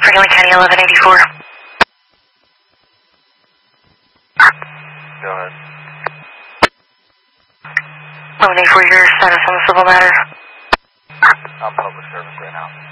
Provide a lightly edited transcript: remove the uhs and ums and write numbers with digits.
Franklin County 1184. Go ahead. 1184, your status on the civil matter. I'm public service right now.